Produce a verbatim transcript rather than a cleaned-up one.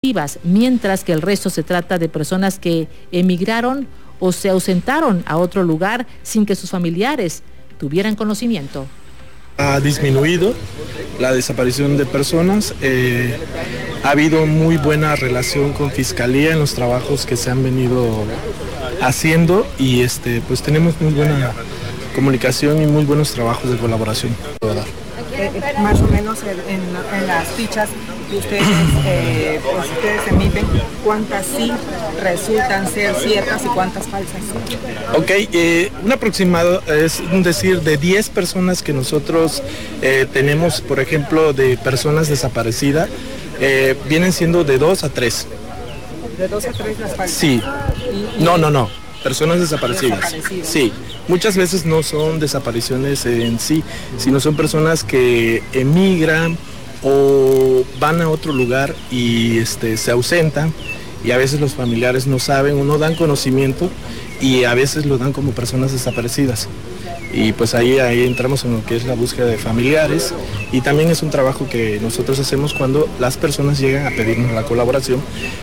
mientras que el resto se trata de personas que emigraron o se ausentaron a otro lugar sin que sus familiares tuvieran conocimiento. Ha disminuido la desaparición de personas, eh, ha habido muy buena relación con Fiscalía en los trabajos que se han venido haciendo y este, pues tenemos muy buena comunicación y muy buenos trabajos de colaboración. Eh, más o menos en, en, en las fichas que ustedes, eh, pues ustedes emiten, ¿cuántas sí resultan ser ciertas y cuántas falsas? Ok, eh, un aproximado es un decir de diez personas que nosotros eh, tenemos, por ejemplo, de personas desaparecidas, eh, vienen siendo de dos a tres. ¿De dos a tres las falsas? Sí, ¿Y, y no, no, no. Personas desaparecidas. desaparecidas. Sí, muchas veces no son desapariciones en sí, sino son personas que emigran o van a otro lugar y este, se ausentan y a veces los familiares no saben o no dan conocimiento y a veces lo dan como personas desaparecidas. Y pues ahí, ahí entramos en lo que es la búsqueda de familiares y también es un trabajo que nosotros hacemos cuando las personas llegan a pedirnos la colaboración